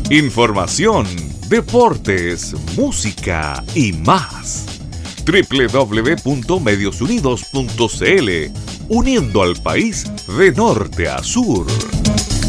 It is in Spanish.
Información, deportes, música y más. www.mediosunidos.cl, uniendo al país de norte a sur.